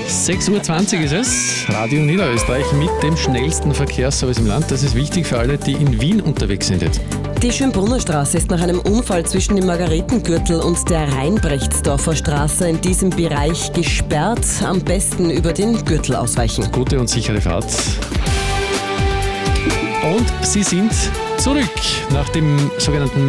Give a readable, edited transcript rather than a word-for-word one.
6:20 Uhr ist es. Radio Niederösterreich mit dem schnellsten Verkehrsservice im Land. Das ist wichtig für alle, die in Wien unterwegs sind jetzt. Die Schönbrunner Straße ist nach einem Unfall zwischen dem Margaretengürtel und der Rheinbrechtsdorfer Straße in diesem Bereich gesperrt. Am besten über den Gürtel ausweichen. Gute und sichere Fahrt. Und sie sind zurück nach dem sogenannten